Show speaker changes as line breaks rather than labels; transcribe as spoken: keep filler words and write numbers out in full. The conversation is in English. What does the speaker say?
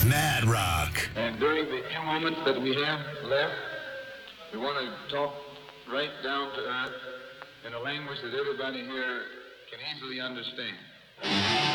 Mad Rock.
And during the few moments that we have left, we want to talk right down to earth in a language that everybody here can easily understand.